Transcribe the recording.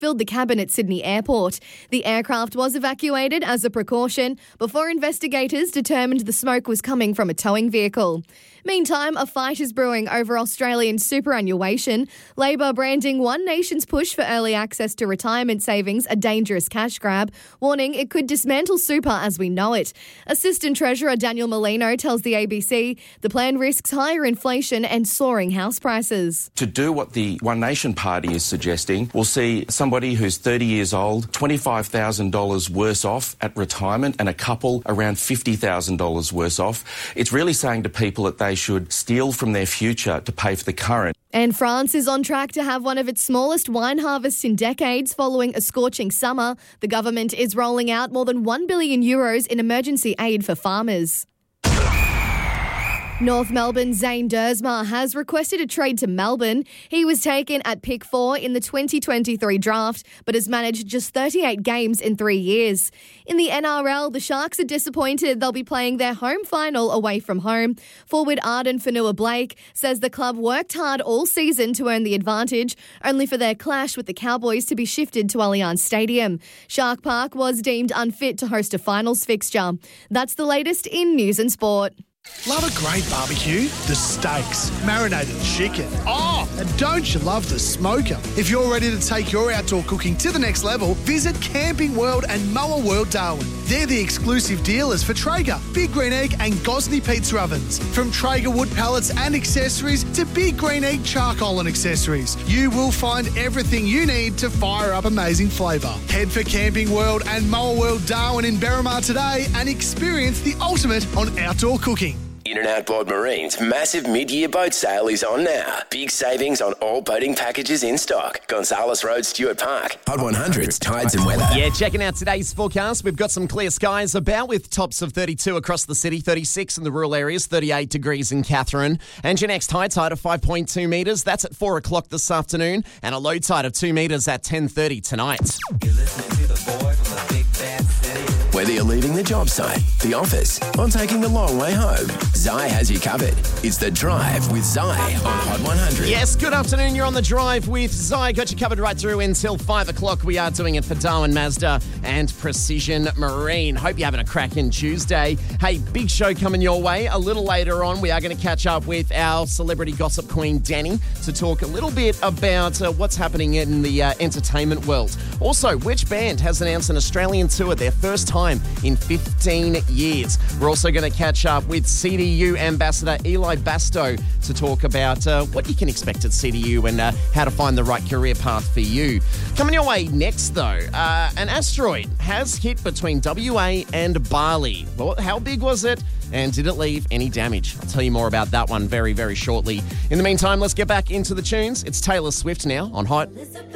filled the cabin at Sydney Airport. The aircraft was evacuated as a precaution before investigators determined the smoke was coming from a towing vehicle. Meantime, a fight is brewing over Australian superannuation. Labor branding One Nation's push for early access to retirement savings a dangerous cash grab, warning it could dismantle super as we know it. Assistant Treasurer Daniel Molino tells the ABC the plan risks higher inflation and soaring house prices. To do what the One Nation Party is suggesting, we'll see somebody who's 30 years old, $25,000 worse off at retirement, and a couple around $50,000 worse off. It's really saying to people that they should steal from their future to pay for the current. And France is on track to have one of its smallest wine harvests in decades following a scorching summer. The government is rolling out more than €1 billion in emergency aid for farmers. North Melbourne's Zane Dersma has requested a trade to Melbourne. He was taken at pick 4 in the 2023 draft, but has managed just 38 games in 3 years. In the NRL, the Sharks are disappointed they'll be playing their home final away from home. Forward Arden Fanua-Blake says the club worked hard all season to earn the advantage, only for their clash with the Cowboys to be shifted to Allianz Stadium. Shark Park was deemed unfit to host a finals fixture. That's the latest in news and sport. Love a great barbecue? The steaks, marinated chicken. Oh, and don't you love the smoker? If you're ready to take your outdoor cooking to the next level, visit Camping World and Moa World Darwin. They're the exclusive dealers for Traeger, Big Green Egg and Gosney pizza ovens. From Traeger wood pallets and accessories to Big Green Egg charcoal and accessories, you will find everything you need to fire up amazing flavour. Head for Camping World and Moa World Darwin in Berrimah today and experience the ultimate on outdoor cooking. In and Outboard Marine's massive mid-year boat sale is on now. Big savings on all boating packages in stock. Gonzales Road, Stuart Park. Hot 100's Tides and Weather. Yeah, checking out today's forecast. We've got some clear skies about with tops of 32 across the city, 36 in the rural areas, 38 degrees in Katherine. And your next high tide of 5.2 metres. That's at 4 o'clock this afternoon. And a low tide of 2 metres at 10:30 tonight. You're listening to the boy from the big bad city. Whether you're leaving the job site, the office, or taking the long way home, Zai has you covered. It's The Drive with Zai on Hot 100. Yes, good afternoon. You're on The Drive with Zai. Got you covered right through until 5 o'clock. We are doing it for Darwin Mazda and Precision Marine. Hope you're having a cracking Tuesday. Hey, big show coming your way. A little later on, we are going to catch up with our celebrity gossip queen, Danny, to talk a little bit about what's happening in the entertainment world. Also, which band has announced an Australian tour, their first time in 15 years. We're also going to catch up with CDU Ambassador Eli Basto to talk about what you can expect at CDU and how to find the right career path for you. Coming your way next, though, an asteroid has hit between WA and Bali. Well, how big was it? And did it leave any damage? I'll tell you more about that one very, very shortly. In the meantime, let's get back into the tunes. It's Taylor Swift now on Hot.